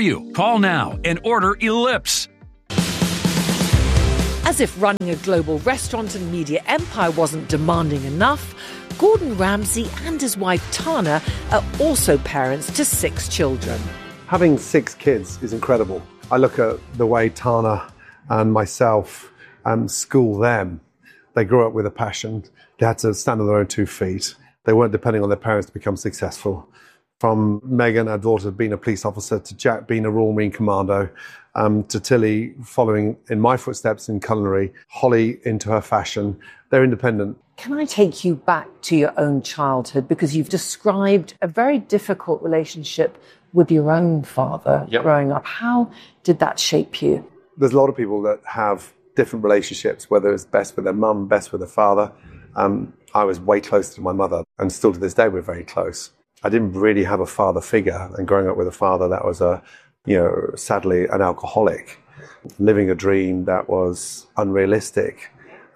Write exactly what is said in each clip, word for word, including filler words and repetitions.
you. Call now and order Ellipse. As if running a global restaurant and media empire wasn't demanding enough, Gordon Ramsay and his wife Tana are also parents to six children. Having six kids is incredible. I look at the way Tana and myself um, school them. They grew up with a passion. They had to stand on their own two feet. They weren't depending on their parents to become successful. From Megan, our daughter, being a police officer, to Jack being a Royal Marine Commando, um, to Tilly following in my footsteps in culinary, Holly into her fashion. They're independent. Can I take you back to your own childhood? Because you've described a very difficult relationship with your own father yep. growing up. How did that shape you? There's a lot of people that have different relationships, whether it's best with their mum, best with their father. Um, I was way closer to my mother, and still to this day we're very close. I didn't really have a father figure, and growing up with a father that was, a, you know, sadly an alcoholic, living a dream that was unrealistic,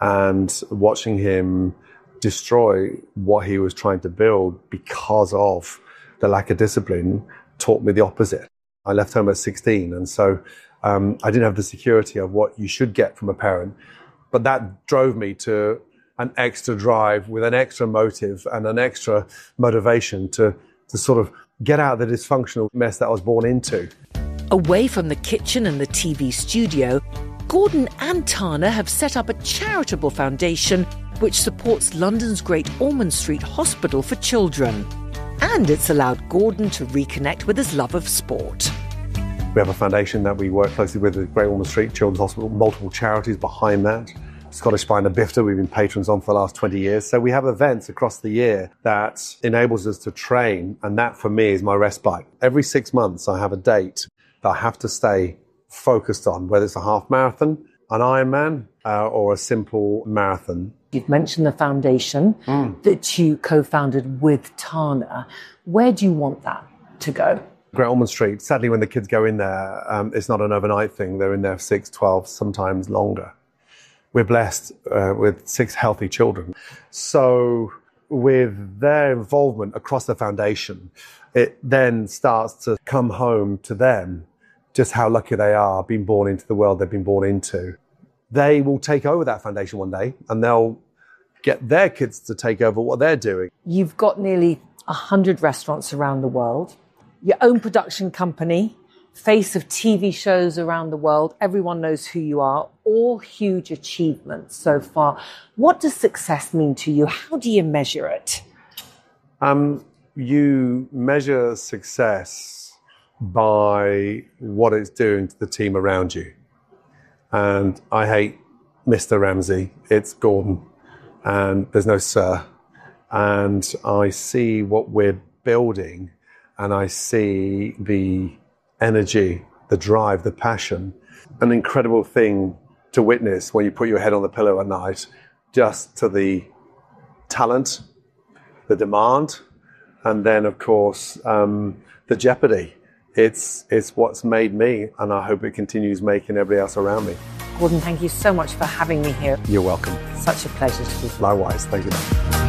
and watching him destroy what he was trying to build because of the lack of discipline taught me the opposite. I left home at sixteen, and so um, I didn't have the security of what you should get from a parent, but that drove me to an extra drive with an extra motive and an extra motivation to, to sort of get out of the dysfunctional mess that I was born into. Away from the kitchen and the T V studio, Gordon and Tana have set up a charitable foundation which supports London's Great Ormond Street Hospital for Children. And it's allowed Gordon to reconnect with his love of sport. We have a foundation that we work closely with, the Great Ormond Street Children's Hospital, multiple charities behind that. Scottish Spine and Bifta, we've been patrons on for the last twenty years. So we have events across the year that enables us to train, and that for me is my respite. Every six months I have a date that I have to stay focused on, whether it's a half marathon, an Ironman, uh, or a simple marathon. You've mentioned the foundation mm. that you co-founded with Tana. Where do you want that to go? Great Ormond Street. Sadly, when the kids go in there, um, it's not an overnight thing. They're in there for six, twelve, sometimes longer. We're blessed uh, with six healthy children. So with their involvement across the foundation, it then starts to come home to them just how lucky they are being born into the world they've been born into. They will take over that foundation one day, and they'll get their kids to take over what they're doing. You've got nearly one hundred restaurants around the world, your own production company, face of T V shows around the world. Everyone knows who you are. All huge achievements so far. What does success mean to you? How do you measure it? Um, you measure success by what it's doing to the team around you. And I hate Mister Ramsay. It's Gordon. And there's no sir. And I see what we're building, and I see the energy, the drive, the passion. An incredible thing to witness when you put your head on the pillow at night, just to the talent, the demand, and then, of course, um, the jeopardy. It's, it's what's made me, and I hope it continues making everybody else around me. Gordon, thank you so much for having me here. You're welcome. Such a pleasure to be here. Likewise. Thank you.